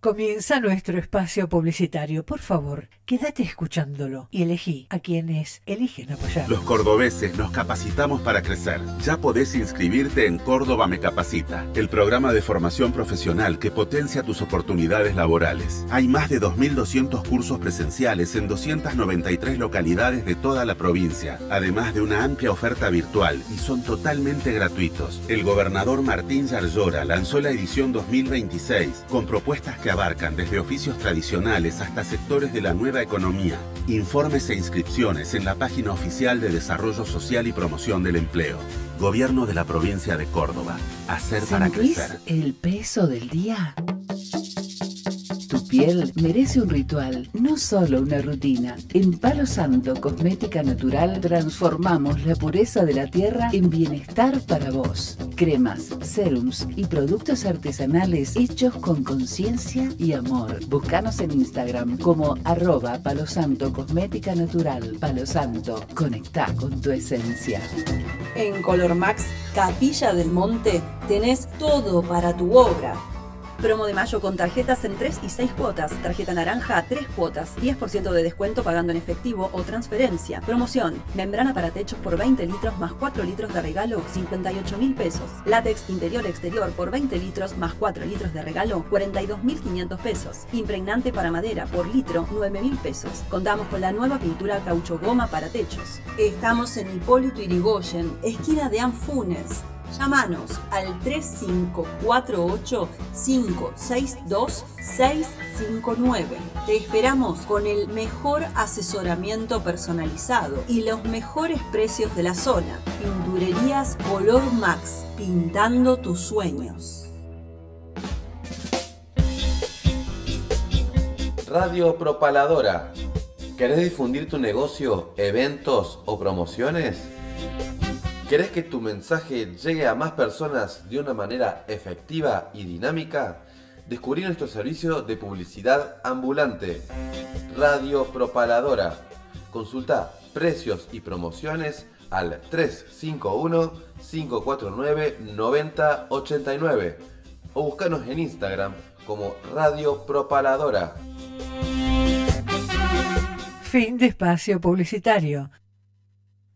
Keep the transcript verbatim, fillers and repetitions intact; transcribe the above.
comienza nuestro espacio publicitario. Por favor, quédate escuchándolo y elegí a quienes eligen apoyar. Los cordobeses nos capacitamos para crecer. Ya podés inscribirte en Córdoba Me Capacita, el programa de formación profesional que potencia tus oportunidades laborales. Hay más de dos mil doscientos cursos presenciales en doscientas noventa y tres localidades de toda la provincia, además de una amplia oferta virtual, y son totalmente gratuitos. El gobernador Martín Yarlora lanzó la edición dos mil veintiséis con propuestas que abarcan desde oficios tradicionales hasta sectores de la nueva economía. Informes e inscripciones en la página oficial de Desarrollo Social y Promoción del Empleo. Gobierno de la Provincia de Córdoba. Hacer para crecer. ¿El peso del día? Tu piel merece un ritual, no solo una rutina. En Palo Santo Cosmética Natural transformamos la pureza de la tierra en bienestar para vos. Cremas, serums y productos artesanales hechos con conciencia y amor. Búscanos en Instagram como arroba Palo Santo Cosmética Natural. Palo Santo, conectá con tu esencia. En Color Max Capilla del Monte tenés todo para tu obra. Promo de mayo con tarjetas en tres y seis cuotas. Tarjeta naranja, tres cuotas. diez por ciento de descuento pagando en efectivo o transferencia. Promoción. Membrana para techos por veinte litros más cuatro litros de regalo, cincuenta y ocho mil pesos. Látex interior-exterior por veinte litros más cuatro litros de regalo, cuarenta y dos mil quinientos pesos. Impregnante para madera por litro, nueve mil pesos. Contamos con la nueva pintura caucho goma para techos. Estamos en Hipólito Yrigoyen, esquina de Anfunes. Llámanos al tres cinco cuatro ocho, cinco seis dos, seis cinco nueve. Te esperamos con el mejor asesoramiento personalizado y los mejores precios de la zona. Pinturerías Color Max, pintando tus sueños. Radio Propaladora. ¿Querés difundir tu negocio, eventos o promociones? ¿Querés que tu mensaje llegue a más personas de una manera efectiva y dinámica? Descubrí nuestro servicio de publicidad ambulante, Radio Propaladora. Consulta precios y promociones al tres cinco uno, cinco cuatro nueve, nueve cero ocho nueve o búscanos en Instagram como Radio Propaladora. Fin de espacio publicitario.